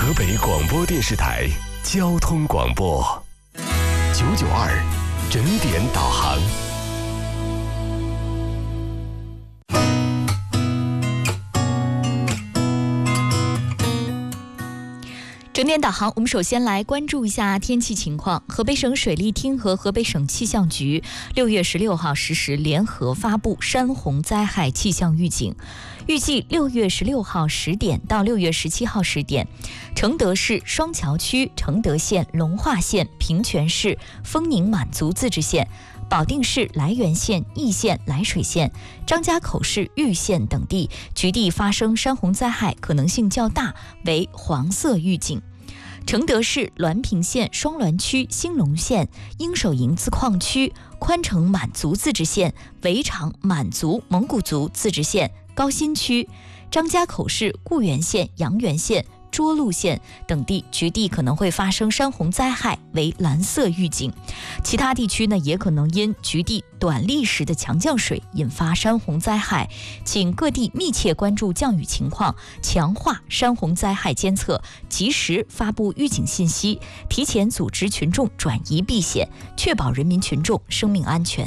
河北广播电视台交通广播992整点导航。 整点导航，我们首先来关注一下天气情况。河北省水利厅和河北省气象局6月16号实时联合发布山洪灾害气象预警。预计6月16号10点到6月17号10点，承德市双桥区、承德县、龙化县、平泉市、丰宁满族自治县、保定市涞源县、易县、涞水县、张家口市玉县等地局地发生山洪灾害可能性较大，为黄色预警。承德市滦平县双滦区、兴隆县、鹰首营自矿区、宽城满族自治县、围场满族蒙古族自治县、高新区、张家口市固原县、阳原县、涿鹿县等地局地可能会发生山洪灾害，为蓝色预警。其他地区呢，也可能因局地短历时的强降水引发山洪灾害，请各地密切关注降雨情况，强化山洪灾害监测，及时发布预警信息，提前组织群众转移避险，确保人民群众生命安全。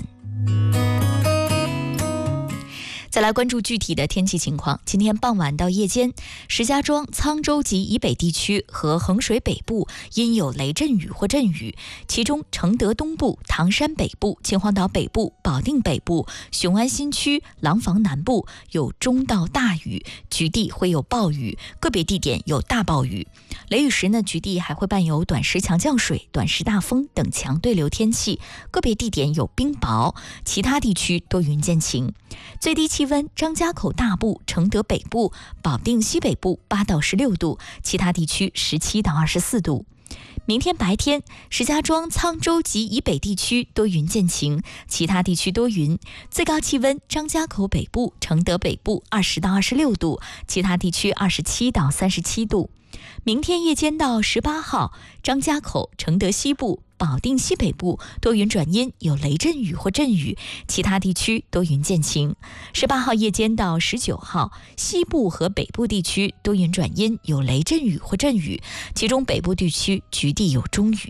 再来关注具体的天气情况。今天傍晚到夜间，石家庄、沧州及以北地区和衡水北部因有雷阵雨或阵雨，其中承德东部、唐山北部、秦皇岛北部、保定北部、雄安新区、廊坊南部有中到大雨，局地会有暴雨，个别地点有大暴雨。雷雨时呢，局地还会伴有短时强降水、短时大风等强对流天气，个别地点有冰雹，其他地区多云见晴。最低气温，张家口大部、承德北部、保定西北部8到16度，其他地区17到24度。明天白天，石家庄、沧州及以北地区多云见晴，其他地区多云。最高气温，张家口北部、承德北部20到26度，其他地区27到37度。明天夜间到18号，张家口、承德西部、保定西北部多云转阴，有雷阵雨或阵雨，其他地区多云见晴。18号夜间到19号，西部和北部地区多云转阴，有雷阵雨或阵雨，其中北部地区局地有中雨。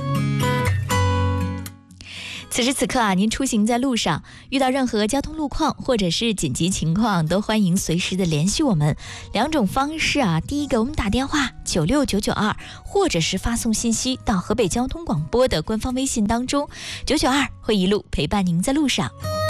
此时此刻啊，您出行在路上，遇到任何交通路况或者是紧急情况，都欢迎随时的联系我们。两种方式啊，第一个我们打电话96992，或者是发送信息到河北交通广播的官方微信当中，992会一路陪伴您在路上。